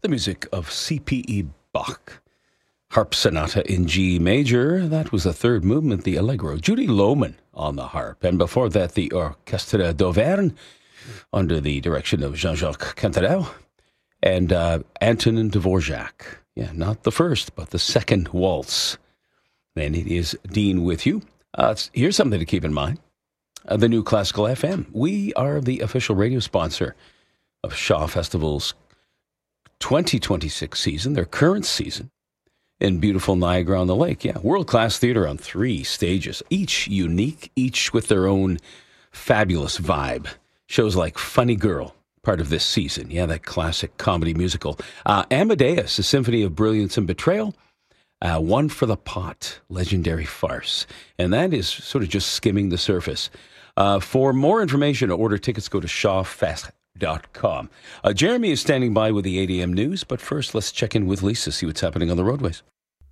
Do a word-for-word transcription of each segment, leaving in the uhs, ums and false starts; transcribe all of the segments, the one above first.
The music of C P E Bach. Harp Sonata in G major. That was the third movement, the Allegro. Judy Lohman on the harp. And before that, the Orchestre d'Auvergne under the direction of Jean-Jacques Cantarell and uh, Antonin Dvorak. Yeah, not the first, but the second waltz. And it is Dean with you. Uh, here's something to keep in mind. Uh, the new Classical F M. We are the official radio sponsor of Shaw Festival's twenty twenty-six season, their current season, in beautiful Niagara-on-the-Lake. Yeah, world-class theater on three stages, each unique, each with their own fabulous vibe. Shows like Funny Girl, part of this season. Yeah, that classic comedy musical. Uh, Amadeus, a symphony of brilliance and betrayal. Uh, One for the Pot, legendary farce. And that is sort of just skimming the surface. Uh, for more information or order tickets, go to shaw fest dot com. Uh, Jeremy is standing by with the eight a.m. news, but first let's check in with Lisa, see what's happening on the roadways.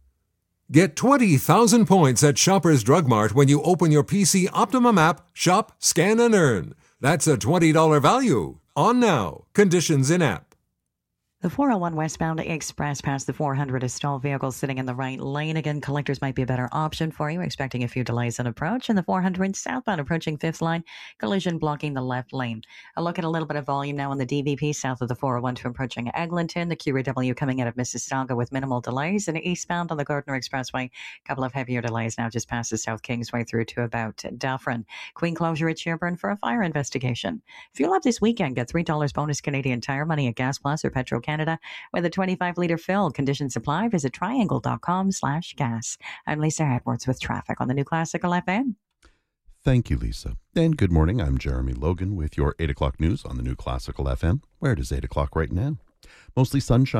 Get twenty thousand points at Shoppers Drug Mart when you open your P C Optimum app, Shop, Scan, and Earn. That's a twenty dollars value. On now. Conditions in app. The four oh one westbound express past the four hundred is stalled vehicles sitting in the right lane. Again, collectors might be a better option for you. Expecting a few delays on approach. And the four hundred southbound approaching fifth line, collision blocking the left lane. A look at a little bit of volume now on the D V P south of the four oh one to approaching Eglinton. The Q R W coming out of Mississauga with minimal delays. And eastbound on the Gardner Expressway, a couple of heavier delays now just past the South Kingsway through to about Dufferin. Queen closure at Sherburne for a fire investigation. Fuel up this weekend. Get three dollars bonus Canadian Tire Money at Gas Plus or Petro Canada with a twenty-five litre fill. Conditions apply. Visit triangle.com slash gas. I'm Lisa Edwards with traffic on the new Classical F M. Thank you, Lisa. And good morning. I'm Jeremy Logan with your eight o'clock news on the new Classical F M, where it is eight o'clock right now. Mostly sunshine.